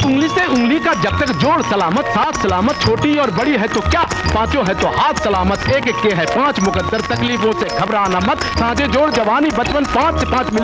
उंगली से उंगली का जब तक जोड़ सलामत, साथ सलामत, छोटी और बड़ी है तो क्या, पांचों है तो हाथ सलामत, एक एक के है 5 मुकद्दर, तकलीफों से घबराना मत, साझे जोड़ जवानी बचपन 5 से 5 मिल